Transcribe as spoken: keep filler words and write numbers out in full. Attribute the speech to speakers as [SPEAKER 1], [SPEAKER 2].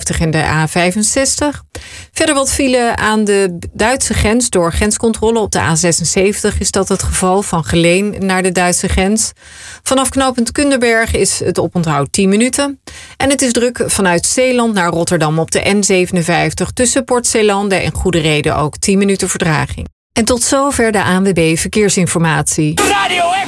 [SPEAKER 1] zevenenvijftig en de A vijfenzestig. Verder wat file aan de Duitse grens door grenscontrole op de A zesenzeventig is dat het geval van Geleen naar de Duitse grens. Vanaf knooppunt Kunderberg is het oponthoud tien minuten. En het is druk vanuit Zeeland naar Rotterdam op de N zevenenvijftig tussen Port Zeelande en Goederede ook tien minuten vertraging. En tot zover de A N W B Verkeersinformatie.
[SPEAKER 2] Radio